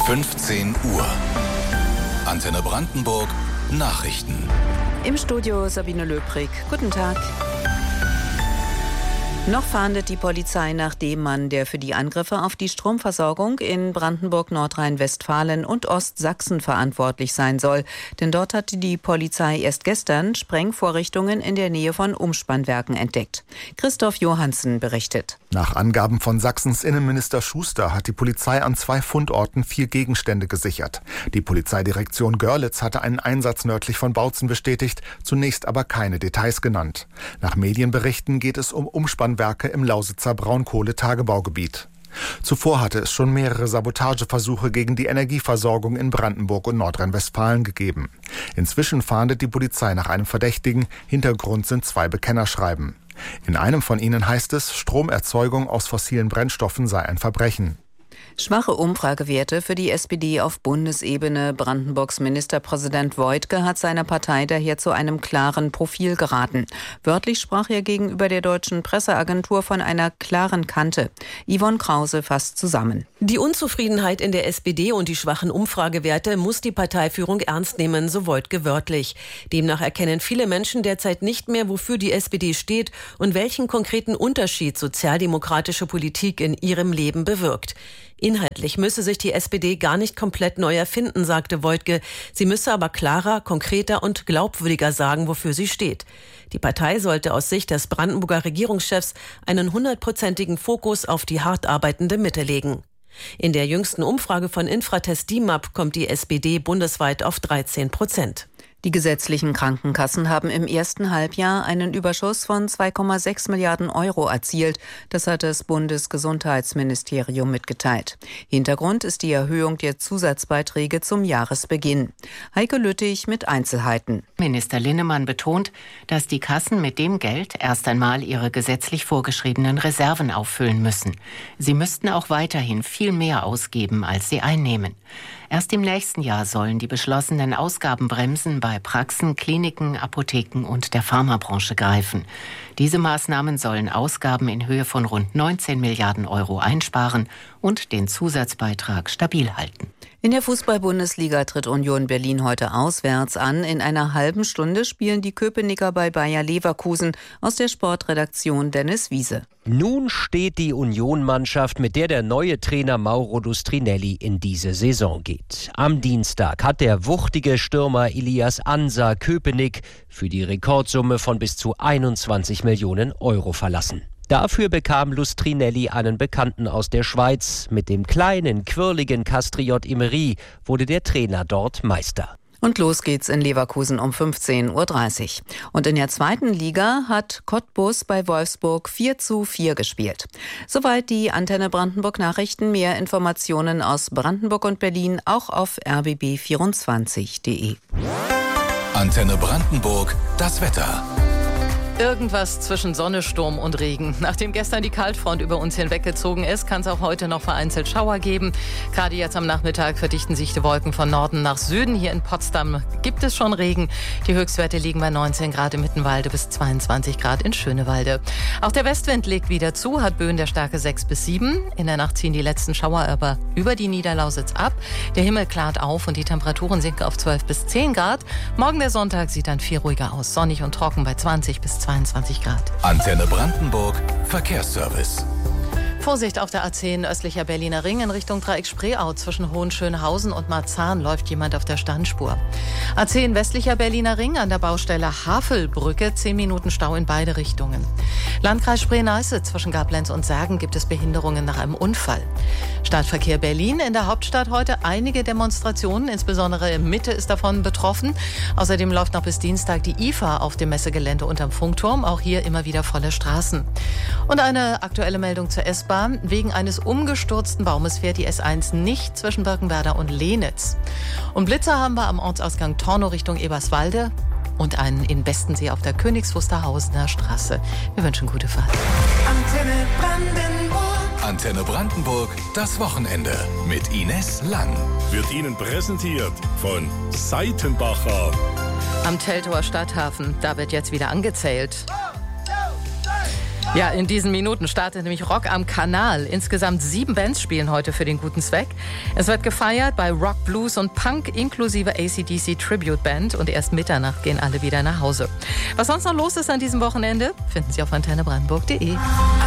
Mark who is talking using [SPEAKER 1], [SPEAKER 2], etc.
[SPEAKER 1] 15 Uhr. Antenne Brandenburg Nachrichten.
[SPEAKER 2] Im Studio Sabine Löbrig. Guten Tag. Noch fahndet die Polizei nach dem Mann, der für die Angriffe auf die Stromversorgung in Brandenburg, Nordrhein-Westfalen und Ostsachsen verantwortlich sein soll. Denn dort hatte die Polizei erst gestern Sprengvorrichtungen in der Nähe von Umspannwerken entdeckt. Christoph Johansen berichtet.
[SPEAKER 3] Nach Angaben von Sachsens Innenminister Schuster hat die Polizei an 2 Fundorten 4 Gegenstände gesichert. Die Polizeidirektion Görlitz hatte einen Einsatz nördlich von Bautzen bestätigt, zunächst aber keine Details genannt. Nach Medienberichten geht es um Umspannwerke im Lausitzer Braunkohletagebaugebiet. Zuvor hatte es schon mehrere Sabotageversuche gegen die Energieversorgung in Brandenburg und Nordrhein-Westfalen gegeben. Inzwischen fahndet die Polizei nach einem Verdächtigen. Hintergrund sind 2 Bekennerschreiben. In einem von ihnen heißt es, Stromerzeugung aus fossilen Brennstoffen sei ein Verbrechen.
[SPEAKER 2] Schwache Umfragewerte für die SPD auf Bundesebene. Brandenburgs Ministerpräsident Woidke hat seiner Partei daher zu einem klaren Profil geraten. Wörtlich sprach er gegenüber der deutschen Presseagentur von einer klaren Kante. Yvonne Krause fasst zusammen.
[SPEAKER 4] Die Unzufriedenheit in der SPD und die schwachen Umfragewerte muss die Parteiführung ernst nehmen, so Woidke wörtlich. Demnach erkennen viele Menschen derzeit nicht mehr, wofür die SPD steht und welchen konkreten Unterschied sozialdemokratische Politik in ihrem Leben bewirkt. Inhaltlich müsse sich die SPD gar nicht komplett neu erfinden, sagte Woidke. Sie müsse aber klarer, konkreter und glaubwürdiger sagen, wofür sie steht. Die Partei sollte aus Sicht des Brandenburger Regierungschefs einen 100%igen Fokus auf die hart arbeitende Mitte legen. In der jüngsten Umfrage von Infratest DIMAP kommt die SPD bundesweit auf 13%.
[SPEAKER 2] Die gesetzlichen Krankenkassen haben im ersten Halbjahr einen Überschuss von 2,6 Milliarden Euro erzielt. Das hat das Bundesgesundheitsministerium mitgeteilt. Hintergrund ist die Erhöhung der Zusatzbeiträge zum Jahresbeginn. Heike Lüttich mit Einzelheiten.
[SPEAKER 5] Minister Linnemann betont, dass die Kassen mit dem Geld erst einmal ihre gesetzlich vorgeschriebenen Reserven auffüllen müssen. Sie müssten auch weiterhin viel mehr ausgeben, als sie einnehmen. Erst im nächsten Jahr sollen die beschlossenen Ausgabenbremsen bei Praxen, Kliniken, Apotheken und der Pharmabranche greifen. Diese Maßnahmen sollen Ausgaben in Höhe von rund 19 Milliarden Euro einsparen und den Zusatzbeitrag stabil halten.
[SPEAKER 2] In der Fußball-Bundesliga tritt Union Berlin heute auswärts an. In einer halben Stunde spielen die Köpenicker bei Bayer Leverkusen. Aus der Sportredaktion Dennis Wiese.
[SPEAKER 6] Nun steht die Union-Mannschaft, mit der neue Trainer Mauro Lustrinelli in diese Saison geht. Am Dienstag hat der wuchtige Stürmer Ilias Ansa Köpenick für die Rekordsumme von bis zu 21 Millionen Euro verlassen. Dafür bekam Lustrinelli einen Bekannten aus der Schweiz. Mit dem kleinen, quirligen Castriot Emery wurde der Trainer dort Meister.
[SPEAKER 2] Und los geht's in Leverkusen um 15:30 Uhr. Und in der zweiten Liga hat Cottbus bei Wolfsburg 4:4 gespielt. Soweit die Antenne Brandenburg Nachrichten. Mehr Informationen aus Brandenburg und Berlin auch auf rbb24.de.
[SPEAKER 1] Antenne Brandenburg, das Wetter.
[SPEAKER 7] Irgendwas zwischen Sonne, Sturm und Regen. Nachdem gestern die Kaltfront über uns hinweggezogen ist, kann es auch heute noch vereinzelt Schauer geben. Gerade jetzt am Nachmittag verdichten sich die Wolken von Norden nach Süden. Hier in Potsdam gibt es schon Regen. Die Höchstwerte liegen bei 19 Grad in Mittenwalde bis 22 Grad in Schönewalde. Auch der Westwind legt wieder zu, hat Böen der Stärke 6 bis 7. In der Nacht ziehen die letzten Schauer aber über die Niederlausitz ab. Der Himmel klart auf und die Temperaturen sinken auf 12 bis 10 Grad. Morgen der Sonntag sieht dann viel ruhiger aus. Sonnig und trocken bei 20 bis 22 Grad.
[SPEAKER 1] Antenne Brandenburg, Verkehrsservice.
[SPEAKER 7] Vorsicht auf der A10 östlicher Berliner Ring in Richtung Dreieck Spreeau. Zwischen Hohenschönhausen und Marzahn läuft jemand auf der Standspur. A10 westlicher Berliner Ring an der Baustelle Havelbrücke. 10 Minuten Stau in beide Richtungen. Landkreis Spree-Neiße zwischen Gablenz und Särgen gibt es Behinderungen nach einem Unfall. Stadtverkehr Berlin. In der Hauptstadt heute einige Demonstrationen. Insbesondere Mitte ist davon betroffen. Außerdem läuft noch bis Dienstag die IFA auf dem Messegelände unterm Funkturm. Auch hier immer wieder volle Straßen. Und eine aktuelle Meldung zur S-Bahn. Wegen eines umgestürzten Baumes fährt die S1 nicht zwischen Birkenwerder und Lehnitz. Und Blitzer haben wir am Ortsausgang Tornow Richtung Eberswalde und einen in Bestensee auf der Königs-Wusterhausener Straße. Wir wünschen gute Fahrt.
[SPEAKER 1] Antenne Brandenburg. Antenne Brandenburg, das Wochenende mit Ines Lang.
[SPEAKER 8] Wird Ihnen präsentiert von Seitenbacher.
[SPEAKER 7] Am Teltower Stadthafen, da wird jetzt wieder angezählt. Ja, in diesen Minuten startet nämlich Rock am Kanal. Insgesamt 7 Bands spielen heute für den guten Zweck. Es wird gefeiert bei Rock, Blues und Punk inklusive AC/DC Tribute Band und erst Mitternacht gehen alle wieder nach Hause. Was sonst noch los ist an diesem Wochenende, finden Sie auf antennebrandenburg.de.